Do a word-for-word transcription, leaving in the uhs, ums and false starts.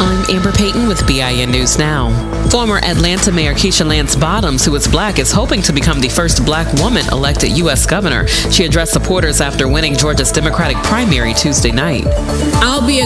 I'm Amber Payton with B I N News Now. Former Atlanta Mayor Keisha Lance Bottoms, who is black, is hoping to become the first black woman elected U S governor. She addressed supporters after winning Georgia's Democratic primary Tuesday night. I'll be a